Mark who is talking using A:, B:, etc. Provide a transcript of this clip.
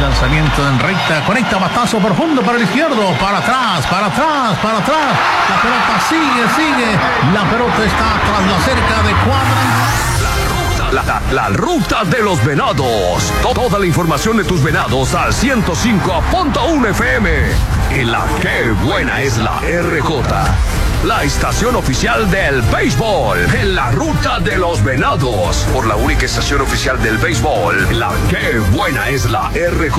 A: lanzamiento en recta, conecta batazo profundo para el izquierdo, para atrás. La pelota sigue. La pelota está tras la cerca de cuadra.
B: La ruta de los venados. Toda la información de tus venados al 105.1 FM. En la que buena es la RJ. La estación oficial del béisbol. En la ruta de los venados. Por la única estación oficial del béisbol. La que buena es la RJ.